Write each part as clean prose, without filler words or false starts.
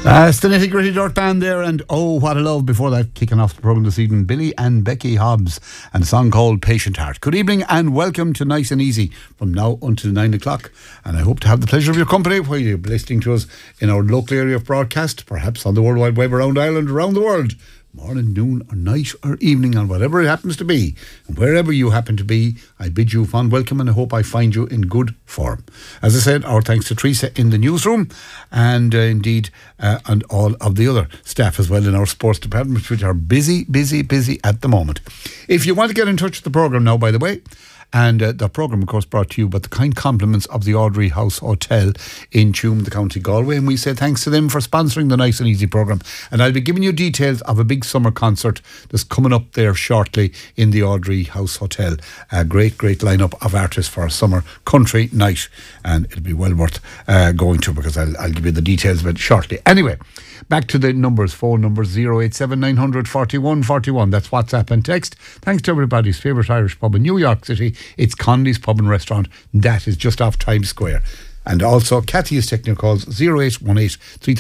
It's the Nitty Gritty Dirt Band there, and oh, what a love. Before that, kicking off the programme this evening, Billy and Becky Hobbs and a song called Patient Heart. Good evening and welcome to Nice and Easy from now until 9 o'clock, and I hope to have the pleasure of your company while you're listening to us in our local area of broadcast, perhaps on the World Wide Web around Ireland, around the world. Morning, noon or night or evening, or whatever it happens to be, and wherever you happen to be, I bid you fond welcome, and I hope I find you in good form. As I said, our thanks to Teresa in the newsroom, and indeed and all of the other staff as well in our sports department, which are busy at the moment. If you want to get in touch with the programme now, by the way, and the programme, of course, brought to you by the kind compliments of the Audrey House Hotel in Tuam, the County Galway. And we say thanks to them for sponsoring the Nice and Easy programme. And I'll be giving you details of a big summer concert that's coming up there shortly in the Audrey House Hotel. A great lineup of artists for a summer country night. And it'll be well worth going to, because I'll give you the details of it shortly. Anyway, back to the numbers. Phone numbers 087 900 41 41. That's WhatsApp and text. Thanks to everybody's favourite Irish pub in New York City. It's Conley's Pub and Restaurant. That is just off Times Square. And also Cathy is taking your calls 0818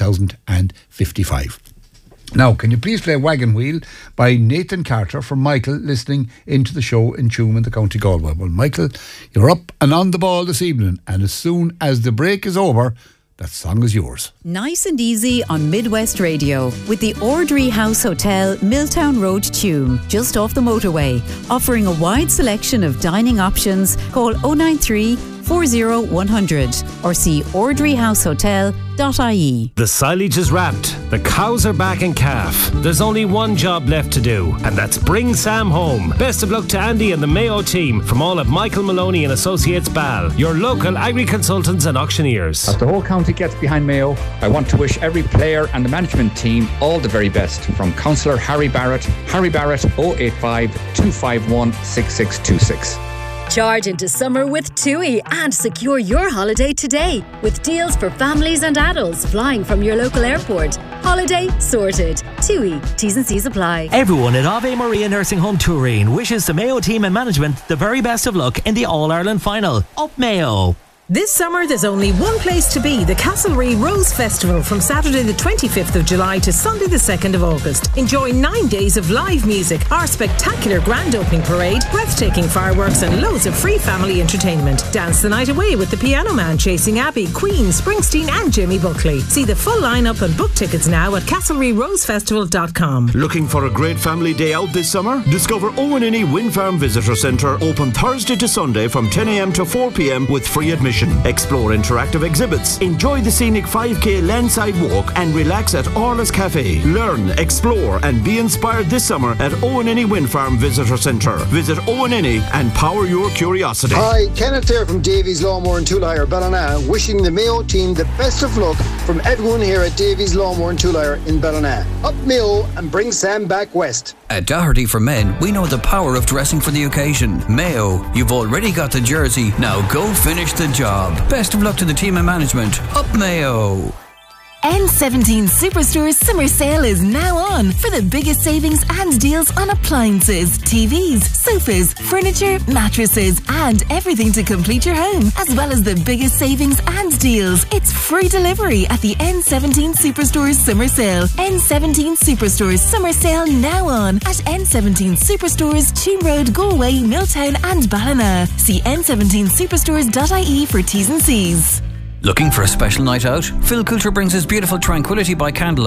3055. Now, can you please play Wagon Wheel by Nathan Carter from Michael, listening into the show in Tuam in the County Galway. Well, Michael, you're up and on the ball this evening, and as soon as the break is over, that song is yours. Nice and Easy on Midwest Radio with the Audrey House Hotel, Milltown Road, Tuam, just off the motorway. Offering a wide selection of dining options. Call 093 40 100 or see audreyhousehotel.ie. The silage is wrapped, the cows are back in calf. There's only one job left to do, and that's bring Sam home. Best of luck to Andy and the Mayo team from all of Michael Maloney and Associates Ball, your local agri-consultants and auctioneers. As the whole county gets behind Mayo, I want to wish every player and the management team all the very best. From Councillor Harry Barrett 085 251 6626. Charge into summer with TUI and secure your holiday today with deals for families and adults flying from your local airport. Holiday sorted. TUI. T's and C's apply. Everyone at Ave Maria Nursing Home Turin wishes the Mayo team and management the very best of luck in the All-Ireland final. Up Mayo! This summer there's only one place to be, the Castlereagh Rose Festival from Saturday the 25th of July to Sunday the 2nd of August. Enjoy 9 days of live music, our spectacular grand opening parade, breathtaking fireworks and loads of free family entertainment. Dance the night away with the Piano Man, Chasing Abbey, Queen, Springsteen and Jimmy Buckley. See the full lineup and book tickets now at castlereaghrosefestival.com. Looking for a great family day out this summer? Discover Owenini Wind Farm Visitor Centre, open Thursday to Sunday from 10 a.m. to 4 p.m. with free admission. Explore interactive exhibits, enjoy the scenic 5k landside walk and relax at Orla's Cafe. Learn, explore and be inspired this summer at Owenini Wind Farm Visitor Centre. Visit Owenini and power your curiosity. Hi, Kenneth here from Davies Lawnmower and Tool Hire, Ballina, wishing the Mayo team the best of luck from everyone here at Davies Lawnmower and Tool Hire in Ballina. Up Mayo and bring Sam back west. At Doherty for Men, we know the power of dressing for the occasion. Mayo, you've already got the jersey, now go finish the job. Best of luck to the team and management. Up Mayo! N17 Superstore's summer sale is now on for the biggest savings and deals on appliances, TVs, sofas, furniture, mattresses and everything to complete your home, as well as the biggest savings and deals. It's free delivery at the N17 Superstore's summer sale. N17 Superstore's summer sale now on at N17 Superstores, Tuam Road, Galway, Milltown and Ballina. See n17superstores.ie for T's and C's. Looking for a special night out? Phil Coulter brings his beautiful Tranquility by Candlelight